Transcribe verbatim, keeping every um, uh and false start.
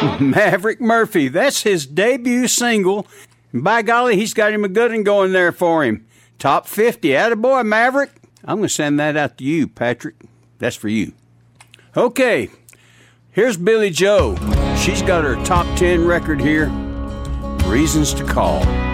Maverick Murphy. That's his debut single. And by golly, he's got him a good one going there for him. Top fifty. Attaboy, Maverick. I'm going to send that out to you, Patrick. That's for you. Okay, here's Billy Joe. She's got her top ten record here. Reasons to Call.